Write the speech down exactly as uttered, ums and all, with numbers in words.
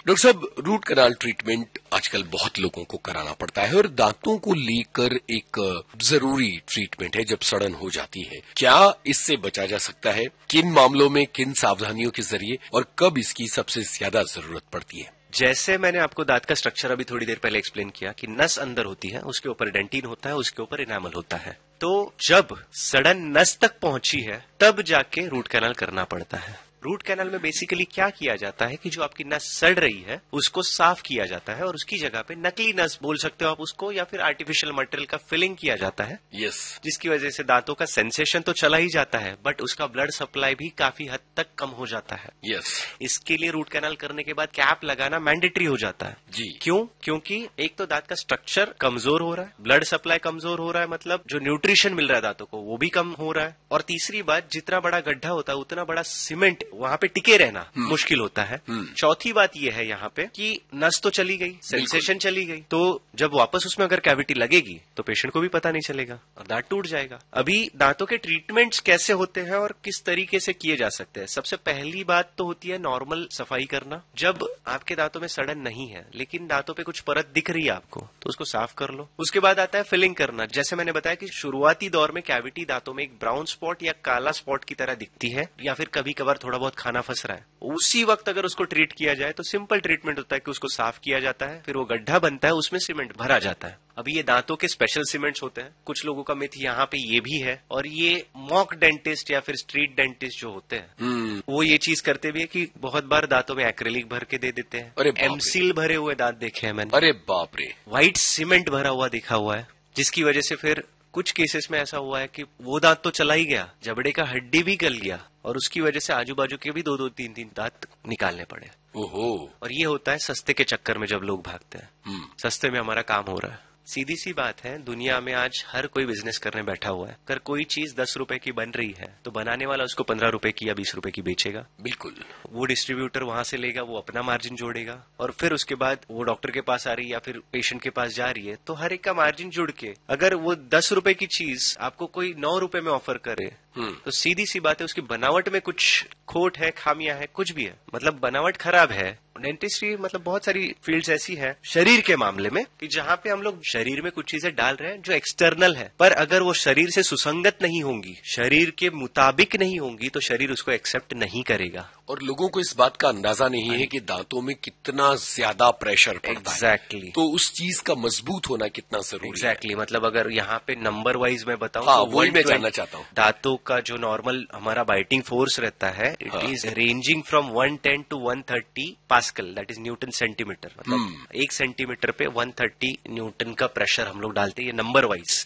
Doctor साहब, root canal treatment आजकल बहुत लोगों को कराना पड़ता है और दांतों को लेकर एक जरूरी ट्रीटमेंट है जब सड़न हो जाती है। क्या इससे बचा जा सकता है? किन मामलों में किन सावधानियों के जरिए और कब इसकी सबसे ज्यादा जरूरत पड़ती है? जैसे मैंने आपको दांत का स्ट्रक्चर अभी थोड़ी देर पहले एक्सप्लेन किया कि नस अंदर होती है, उसके ऊपर डेंटिन होता है, उसके ऊपर इनामल होता है। तो जब सड़न नस तक पहुंची है तब जाके रूट कैनाल करना पड़ता है। रूट कैनाल में बेसिकली क्या किया जाता है कि जो आपकी नस सड़ रही है उसको साफ किया जाता है और उसकी जगह पे नकली नस बोल सकते हो आप उसको, या फिर आर्टिफिशियल मटेरियल का फिलिंग किया जाता है। यस। जिसकी वजह से दांतों का सेंसेशन तो चला ही जाता है बट उसका ब्लड सप्लाई भी काफी हद तक कम हो जाता है। यस। इसके लिए रूट कैनाल करने के बाद कैप लगाना मैंडेटरी हो जाता है। जी। क्यों? क्योंकि एक तो दांत का स्ट्रक्चर कमजोर हो रहा है, ब्लड सप्लाई कमजोर हो रहा है, मतलब जो न्यूट्रिशन मिल रहा है दांतों को वो भी कम हो रहा है, और तीसरी बात जितना बड़ा गड्ढा होता है उतना बड़ा सीमेंट वहां पे टिके रहना मुश्किल होता है। चौथी बात यह है यहाँ पे कि नस तो चली गई, सेंसेशन चली गई, तो जब वापस उसमें अगर कैविटी लगेगी तो पेशेंट को भी पता नहीं चलेगा और दांत टूट जाएगा। अभी दांतों के ट्रीटमेंट्स कैसे होते हैं और किस तरीके से किए जा सकते हैं? सबसे पहली बात तो होती है नॉर्मल सफाई करना। जब आपके दांतों में सड़न नहीं है लेकिन दांतों पे कुछ परत दिख रही है आपको तो उसको साफ कर लो। उसके बाद आता है फिलिंग करना। जैसे मैंने बताया कि शुरुआती दौर में कैविटी दांतों में एक ब्राउन स्पॉट या काला स्पॉट की तरह दिखती है या फिर कभी कभार थोड़ा बहुत खाना फंस रहा है, उसी वक्त अगर उसको ट्रीट किया जाए तो सिंपल ट्रीटमेंट होता है कि उसको साफ किया जाता है, फिर वो गड्ढा बनता है, उसमें सीमेंट भरा जाता है। अभी ये दांतों के स्पेशल सीमेंट्स होते हैं। कुछ लोगों का मिथ यहाँ पे ये भी है, और ये मॉक डेंटिस्ट या फिर स्ट्रीट डेंटिस्ट जो होते हैं वो ये चीज करते भी है कि बहुत बार दांतों में एक्रेलिक भर के दे देते हैं। एमसील भरे हुए दांत देखे हैं मैंने। अरे बाप रे। व्हाइट सीमेंट भरा हुआ दिखा हुआ है, जिसकी वजह से फिर कुछ केसेस में ऐसा हुआ है कि वो दांत तो चला ही गया, जबड़े का हड्डी भी गल गया और उसकी वजह से आजू बाजू के भी दो दो तीन तीन दांत निकालने पड़े। ओहो। और ये होता है सस्ते के चक्कर में जब लोग भागते हैं। सस्ते में हमारा काम हो रहा है। सीधी सी बात है, दुनिया में आज हर कोई बिजनेस करने बैठा हुआ है। अगर कोई चीज दस रुपए की बन रही है तो बनाने वाला उसको पंद्रह रुपए की या बीस रुपए की बेचेगा। बिल्कुल। वो डिस्ट्रीब्यूटर वहां से लेगा, वो अपना मार्जिन जोड़ेगा, और फिर उसके बाद वो डॉक्टर के पास आ रही है या फिर पेशेंट के पास जा रही है, तो हर एक का मार्जिन जुड़ के अगर वो दस रुपए की चीज आपको कोई नौ रुपए में ऑफर करे तो सीधी सी बात है उसकी बनावट में कुछ खोट है, खामियां है, कुछ भी है, मतलब बनावट खराब है। डेंटिस्ट्री मतलब बहुत सारी फील्ड्स ऐसी है शरीर के मामले में कि जहां पे हम लोग शरीर में कुछ चीजें डाल रहे हैं जो एक्सटर्नल है, पर अगर वो शरीर से सुसंगत नहीं होंगी, शरीर के मुताबिक नहीं होंगी, तो शरीर उसको एक्सेप्ट नहीं करेगा। और लोगों को इस बात का अंदाजा नहीं है कि दांतों में कितना ज्यादा प्रेशर पड़ता है। एग्जैक्टली। तो उस चीज का मजबूत होना कितना जरूरी है। एग्जैक्टली। मतलब अगर यहाँ पे नंबर वाइज मैं बताऊं हाँ, तो वही मैं जानना चाहता हूँ। दांतों का जो नॉर्मल हमारा बाइटिंग फोर्स रहता है, it is ranging from one ten to one thirty pascal, that is Newton centimetre. मतलब एक सेंटीमीटर पे वन थर्टी न्यूटन का प्रेशर हम लोग डालते हैं, ये नंबर वाइज।